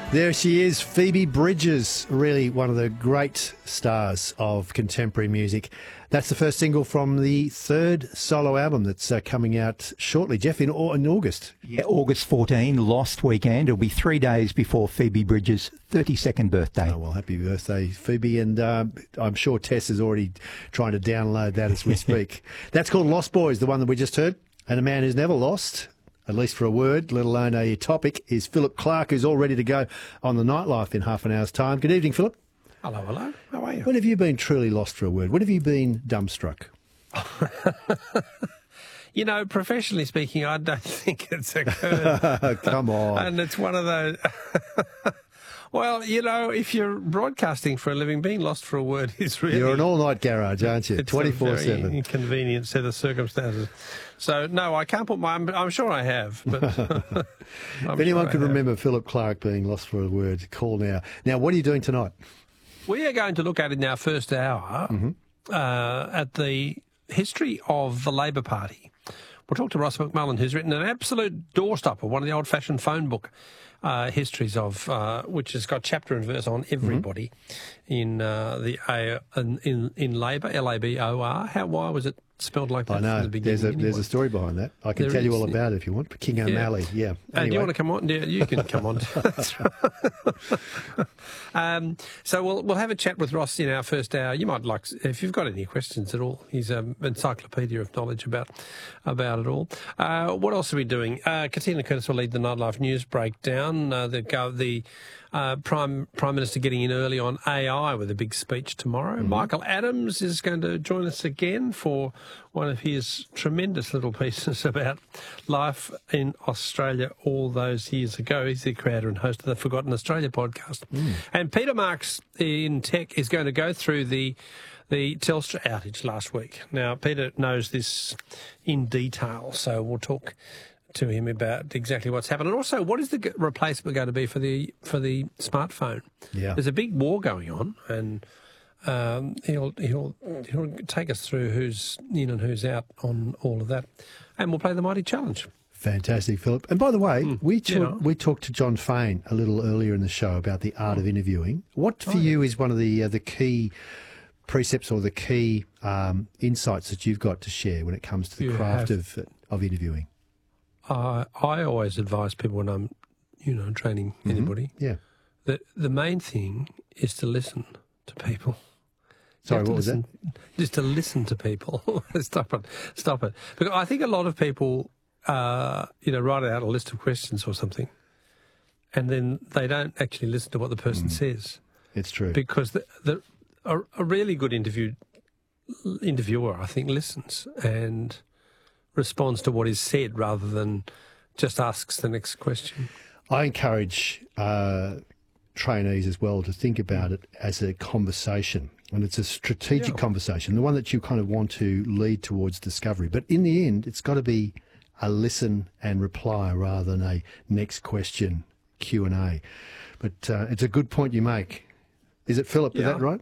There she is, Phoebe Bridgers, really one of the great stars of contemporary music. That's the first single from the third solo album that's coming out shortly, Jeff, in August. Yeah, August 14, Lost Weekend. It'll be 3 days before Phoebe Bridgers' 32nd birthday. Oh, well, happy birthday, Phoebe. And I'm sure Tess is already trying to download that as we speak. That's called Lost Boys, the one that we just heard. And a man who's never lost, at least for a word, let alone a topic, is Philip Clark, who's all ready to go on the Nightlife in half an hour's time. Good evening, Philip. Hello, hello. How are you? When have you been truly lost for a word? When have you been dumbstruck? You know, professionally speaking, I don't think it's occurred. Come on. And it's one of those... Well, you know, if you're broadcasting for a living, being lost for a word is really... You're an all-night garage, aren't you? It's 24/7. a very inconvenient set of circumstances. So, no, I can't put my... I'm sure I have, but... If anyone can remember Philip Clark being lost for a word, call now. Now, what are you doing tonight? We are going to look at in our first hour at the history of the Labor Party. We'll talk to Ross McMullen, who's written an absolute doorstopper, one of the old-fashioned phone book histories of which has got chapter and verse on everybody in Labor, Labor. Why was it spelled like that? I know. From the beginning? There's a story behind that. I can There tell you is, all about it if you want. King O'Malley, yeah. Do you want to come on? Yeah, you can come on. That's right. So we'll have a chat with Ross in our first hour. You might like, if you've got any questions at all. He's an encyclopedia of knowledge about it all. What else are we doing? Katina Curtis will lead the Nightlife News breakdown. The Prime Minister getting in early on AI with a big speech tomorrow. Michael Adams is going to join us again for one of his tremendous little pieces about life in Australia all those years ago. He's the creator and host of the Forgotten Australia podcast. And Peter Marks in Tech is going to go through the Telstra outage last week. Now, Peter knows this in detail, so we'll talk to him about exactly what's happened, and also what is the replacement going to be for the smartphone. Yeah, there's a big war going on, and he'll take us through who's in and who's out on all of that, and we'll play the Mighty Challenge. Fantastic, Philip. And by the way, we talked to John Fain a little earlier in the show about the art of interviewing. What for you is one of the key precepts or the key insights that you've got to share when it comes to the craft of interviewing? I always advise people when I'm, training anybody, that the main thing is to listen to people. Sorry, what was that? Just to listen to people. Stop it. Because I think a lot of people, write out a list of questions or something, and then they don't actually listen to what the person says. It's true. Because a really good interviewer, I think, listens and responds to what is said rather than just asks the next question. I encourage trainees as well to think about it as a conversation, and it's a strategic conversation, the one that you kind of want to lead towards discovery. But in the end, it's got to be a listen and reply rather than a next question Q&A. But it's a good point you make. Is it, Philip? Is that right?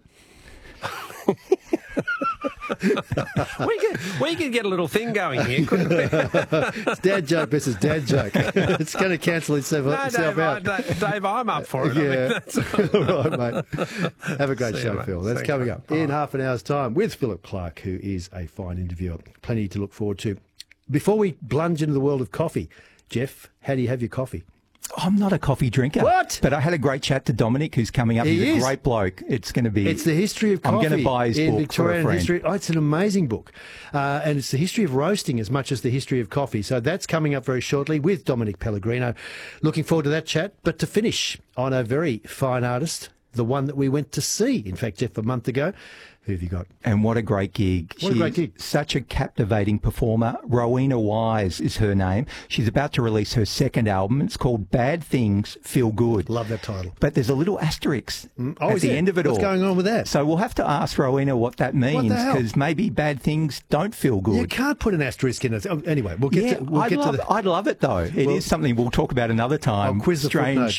we could get a little thing going here, couldn't we? It's dad joke versus dad joke. It's going to cancel itself out. Dave, I'm up for it. Yeah. All right, mate. Have a great show, Phil. That's coming up in half an hour's time with Philip Clark, who is a fine interviewer. Plenty to look forward to. Before we plunge into the world of coffee, Jeff, how do you have your coffee? I'm not a coffee drinker. What? But I had a great chat to Dominic, who's coming up. He's a great bloke. It's going to be... It's the history of coffee. I'm going to buy his book Victorian for a friend. history. Oh, it's an amazing book. And it's the history of roasting as much as the history of coffee. So that's coming up very shortly with Dominic Pellegrino. Looking forward to that chat. But to finish on a very fine artist, the one that we went to see, in fact, Jeff, a month ago. Who have you got? And what a great gig. What a great gig. Such a captivating performer. Rowena Wise is her name. She's about to release her second album. It's called Bad Things Feel Good. Love that title. But there's a little asterisk at the end of it all. What's going on with that? So we'll have to ask Rowena what that means, because maybe bad things don't feel good. You can't put an asterisk in it. Anyway, we'll get to I'd love it, though. It is something we'll talk about another time. I'll quiz the Strange